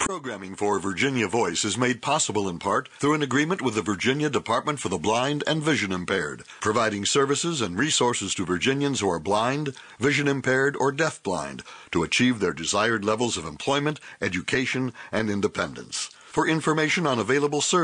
Programming for Virginia Voice is made possible in part through an agreement with the Virginia Department for the Blind and Vision Impaired, providing services and resources to Virginians who are blind, vision impaired, or deafblind to achieve their desired levels of employment, education, and independence. For information on available services,